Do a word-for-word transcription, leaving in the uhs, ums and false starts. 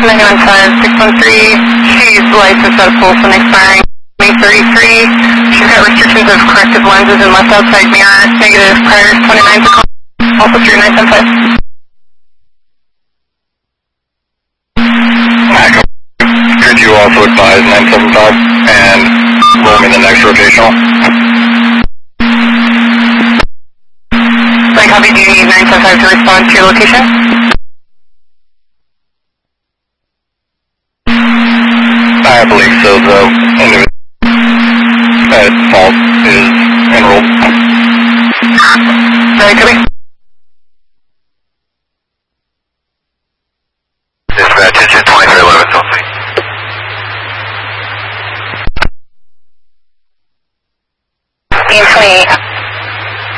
nine one five six one three, she's licensed out of Folsom expiring May thirty-three. She's got restrictions of corrective lenses and left outside mirror, negative prior twenty-nine to call, also through nine seven five. Could you also advise nine seven five and roll me the next rotational? Like, copy, do you need nine seven five to respond to your location? I believe so, the individual at fault is enrolled. Right, copy.